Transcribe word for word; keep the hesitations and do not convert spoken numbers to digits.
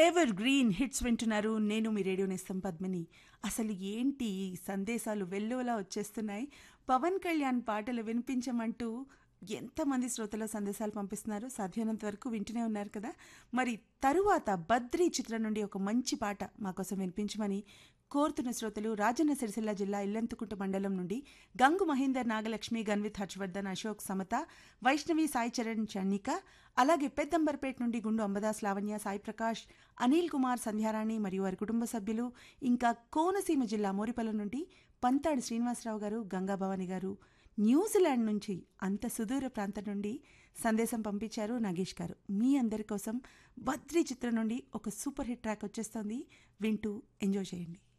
Ever green hits వింటున్నారు. నేను మీ radio నేస్తం పద్మిని. అసలు ఏంటి ఈ సందేశాలు వెల్లువలా వచ్చేస్తున్నాయి. పవన్ కళ్యాణ్ పాటలు వినిపించమంటూ ఎంతమంది శ్రోతల సందేశాలు పంపిస్తున్నారు. సాధ్యమైనంత వరకు వింటూనే ఉన్నారు కదా. మరి తరువాత బద్రీ చిత్రం నుండి ఒక మంచి పాట మా కోసం వినిపించమని కోరుతున్న శ్రోతలు రాజన్న సిరిసిల్ల జిల్లా ఇల్లంతుకుంట మండలం నుండి గంగు మహేందర్, నాగలక్ష్మి, గన్విత్, హర్షవర్ధన్, అశోక్, సమత, వైష్ణవి, సాయి చరణ్, చన్నిక, అలాగే పెద్దంబర్పేట నుండి గుండు అంబదాస్, లావణ్య, సాయి ప్రకాష్, అనిల్ కుమార్, సంధ్యారాణి మరియు వారి కుటుంబ సభ్యులు, ఇంకా కోనసీమ జిల్లా మోరిపల్లి నుండి పంతాడు శ్రీనివాసరావు గారు, గంగాభవాని గారు, న్యూజిలాండ్ నుంచి అంత సుదూర ప్రాంతం నుండి సందేశం పంపించారు నాగేష్ గారు. మీ అందరి కోసం బద్రీ చిత్రం నుండి ఒక సూపర్ హిట్ ట్రాక్ వచ్చేస్తోంది, వింటూ ఎంజాయ్ చేయండి.